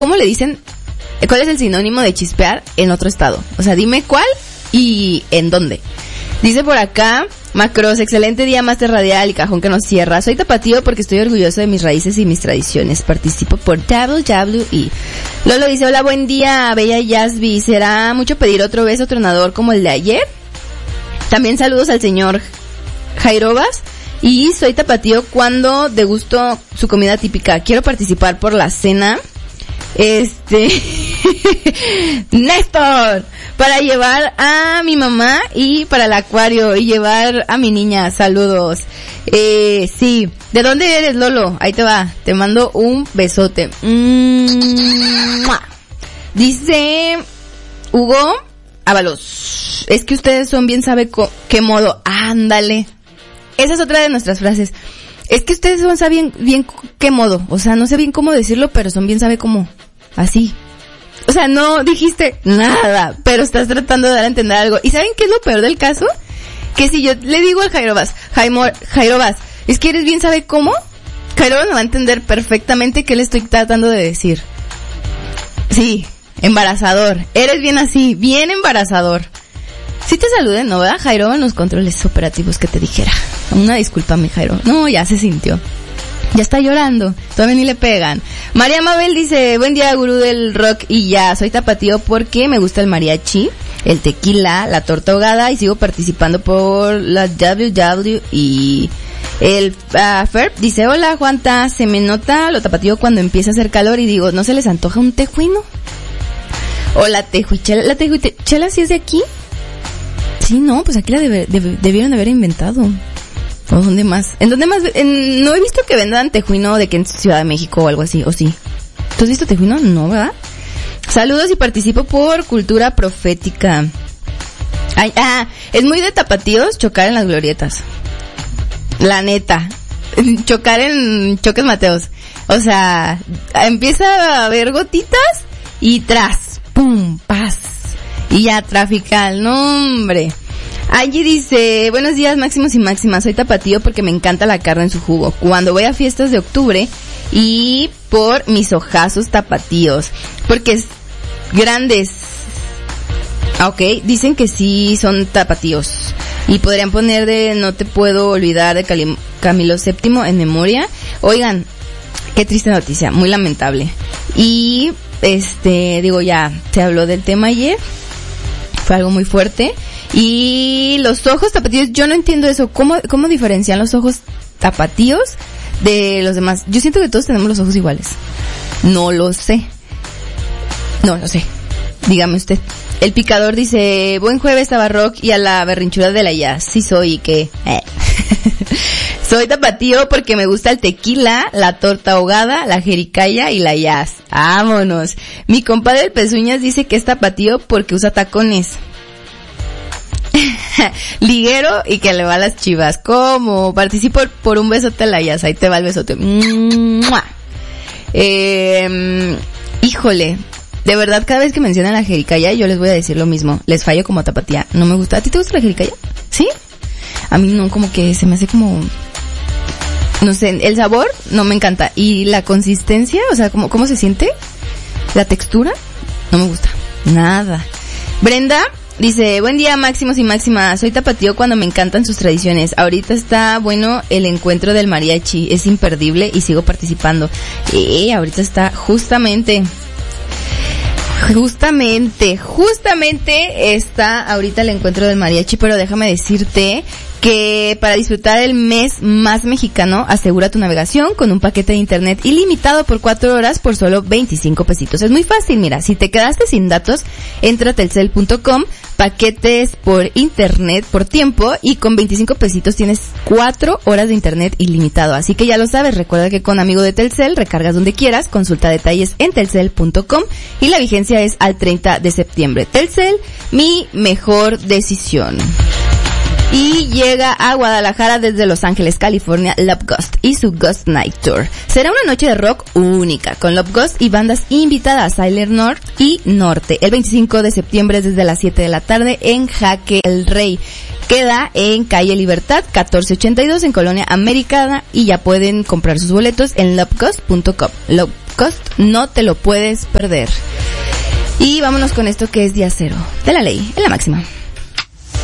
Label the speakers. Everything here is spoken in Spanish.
Speaker 1: ¿cómo le dicen? ¿Cuál es el sinónimo de chispear en otro estado? O sea, dime cuál y en dónde. Dice por acá, Macros, excelente día, Máster Radial y cajón que nos cierra. Soy tapatío porque estoy orgulloso de mis raíces y mis tradiciones. Participo por WWE. Lolo dice, hola, buen día, bella Yasby. ¿Será mucho pedir otro beso tronador como el de ayer? También saludos al señor Jairobas. Y soy tapatío cuando degusto su comida típica. Quiero participar por la cena. Néstor, para llevar a mi mamá y para el acuario y llevar a mi niña, saludos. Sí, ¿de dónde eres, Lolo? Ahí te va, te mando un besote. Dice Hugo Ábalos, es que ustedes son bien sabe qué modo, ándale. Esa es otra de nuestras frases. Es que ustedes son saben bien qué modo, o sea, no sé bien cómo decirlo, pero son bien sabe cómo, así. O sea, no dijiste nada, pero estás tratando de dar a entender algo. ¿Y saben qué es lo peor del caso? Que si yo le digo al Jairobas, es que eres bien sabe cómo, Jairobas me va a entender perfectamente qué le estoy tratando de decir. Sí, embarazador, eres bien así, bien embarazador. Sí te saludé, ¿no, verdad, Jairo? En los controles operativos que te dijera. Una disculpa, mi Jairo. No, ya se sintió. Ya está llorando. Todavía ni le pegan. María Mabel dice, buen día, gurú del rock y ya. Soy tapatío porque me gusta el mariachi, el tequila, la torta ahogada y sigo participando por la WWE. El Ferb dice, hola, Juanta. Se me nota lo tapatío cuando empieza a hacer calor y digo, ¿no se les antoja un tejuino? O la tejuichela. ¿La tejuichela sí es de aquí? Sí, no, pues aquí la debieron haber inventado. ¿O dónde más? ¿En dónde más? No he visto que vendan tejuino de que en Ciudad de México o algo así, ¿o sí? ¿Tú has visto tejuino? No, ¿verdad? Saludos y participo por Cultura Profética. Ay, es muy de tapatíos chocar en las glorietas. La neta. Chocar en Choques Mateos. O sea, empieza a haber gotitas y tras, pum, paz. Y ya, trafical, no hombre. Allí dice, buenos días máximos y máximas, soy tapatío porque me encanta la carne en su jugo. Cuando voy a fiestas de octubre y por mis ojazos tapatíos, porque es grandes. Ok, dicen que sí son tapatíos. Y podrían poner de No te puedo olvidar de Camilo VII en memoria. Oigan, qué triste noticia, muy lamentable. Y, digo, ya se habló del tema ayer. Fue algo muy fuerte. Y los ojos tapatíos, yo no entiendo eso. ¿Cómo diferencian los ojos tapatíos de los demás? Yo siento que todos tenemos los ojos iguales. No lo sé. Dígame usted. El picador dice, buen jueves Tabarrock y a la berrinchuda de la jazz. Sí soy, ¿y qué? Soy tapatío porque me gusta el tequila, la torta ahogada, la jericaya y la jazz. ¡Vámonos! Mi compadre el Pezuñas dice que es tapatío porque usa tacones. Liguero y que le va a las Chivas. ¿Cómo? Participo por un besote a la jazz. Ahí te va el besote. Híjole. De verdad, cada vez que mencionan la jericaya, yo les voy a decir lo mismo. Les fallo como tapatía. No me gusta. ¿A ti te gusta la jericaya? ¿Sí? A mí no, como que se me hace como... No sé, el sabor no me encanta. Y la consistencia, o sea, ¿cómo se siente? La textura, no me gusta. Nada. Brenda dice, buen día máximos y máximas. Soy tapatío cuando me encantan sus tradiciones. Ahorita está bueno el encuentro del mariachi. Es imperdible y sigo participando. Ahorita está justamente está ahorita el encuentro del mariachi, pero déjame decirte que para disfrutar el mes más mexicano, asegura tu navegación con un paquete de internet ilimitado por 4 horas por solo 25 pesitos. Es muy fácil, mira, si te quedaste sin datos, entra a telcel.com, paquetes por internet por tiempo y con 25 pesitos tienes 4 horas de internet ilimitado. Así que ya lo sabes, recuerda que con amigo de Telcel recargas donde quieras, consulta detalles en telcel.com y la vigencia es al 30 de septiembre. Telcel, mi mejor decisión. Y llega a Guadalajara desde Los Ángeles, California, Love Ghost y su Ghost Night Tour. Será una noche de rock única, con Love Ghost y bandas invitadas, Sailor North y Norte, el 25 de septiembre desde las 7 de la tarde en Jaque el Rey. Queda en Calle Libertad, 1482 en Colonia Americana y ya pueden comprar sus boletos en loveghost.com. Cost, no te lo puedes perder. Y vámonos con esto que es Día Cero de la Ley, en La Máxima.